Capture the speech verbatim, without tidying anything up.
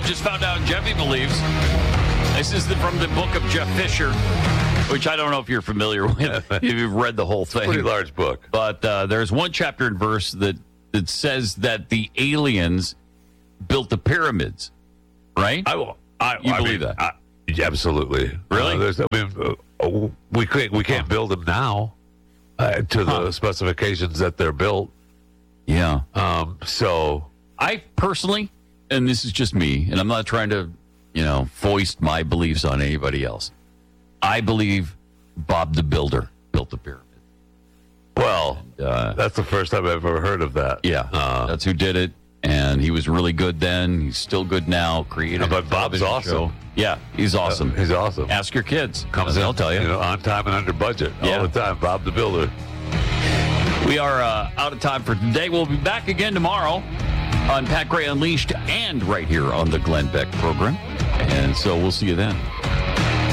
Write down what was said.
just found out Jeffy believes. This is the, from the book of Jeff Fisher, which I don't know if you're familiar with, if you've read the whole thing. Pretty large book. But uh, there's one chapter and verse that, that says that the aliens built the pyramids, right? I will. I, You I believe mean, that? I, yeah, absolutely. Really? Uh, there's, I mean, uh, we can't we can't build them now uh, to Huh. the specifications that they're built. Yeah. Um, so I personally, and this is just me, and I'm not trying to, you know, foist my beliefs on anybody else. I believe Bob the Builder built the pyramid. well, Uh, that's the first time I've ever heard of that. yeah, Uh, that's who did it, and he was really good then. He's still good now. Created But a Bob's television awesome. show. Yeah, he's awesome. he's awesome. Ask your kids. Comes they'll in, tell you. you know, on time and under budget Yeah. all the time. Bob the Builder. We are uh, out of time for today. We'll be back again tomorrow on Pat Gray Unleashed and right here on the Glenn Beck program. And so we'll see you then.